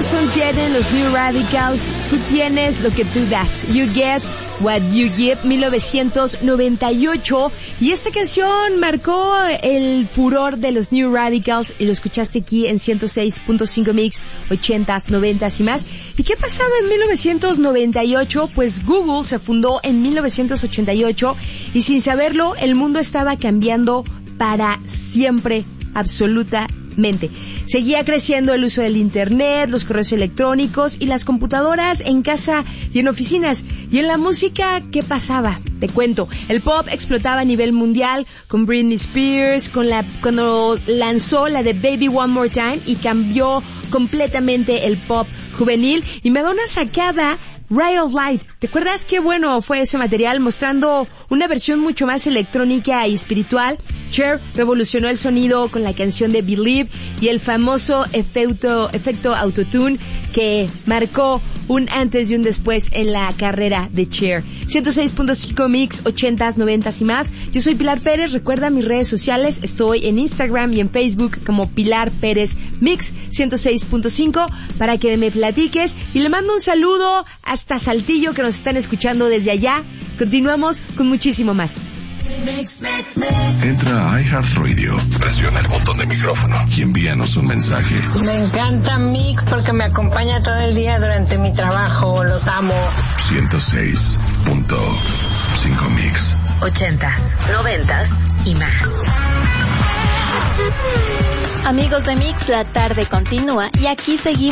razón tienen los New Radicals. Tú tienes lo que tú das. You get what you give, 1998. Y esta canción marcó el furor de los New Radicals y lo escuchaste aquí en 106.5 Mix, 80s, 90s y más. ¿Y qué pasaba en 1998? Pues Google se fundó en 1988 y sin saberlo el mundo estaba cambiando para siempre, absolutamente. Seguía creciendo el uso del internet, los correos electrónicos y las computadoras en casa y en oficinas. Y en la música, ¿qué pasaba? Te cuento. El pop explotaba a nivel mundial con Britney Spears, cuando lanzó la de Baby One More Time y cambió completamente el pop juvenil. Y Madonna sacaba Ray of Light. ¿Te acuerdas qué bueno fue ese material mostrando una versión mucho más electrónica y espiritual? Cher revolucionó el sonido con la canción de Believe y el famoso efecto autotune que marcó un antes y un después en la carrera de Cher. 106.5 Mix, 80s, 90s y más. Yo soy Pilar Pérez. Recuerda mis redes sociales. Estoy en Instagram y en Facebook como Pilar Pérez Mix 106.5 para que me platiques. Y le mando un saludo hasta Saltillo que nos están escuchando desde allá. Continuamos con muchísimo más. Entra a iHeartRadio, presiona el botón de micrófono y envíanos un mensaje. Me encanta Mix porque me acompaña todo el día durante mi trabajo. Los amo. 106.5 Mix. 80s, 90s y más. Amigos de Mix, la tarde continúa y aquí seguimos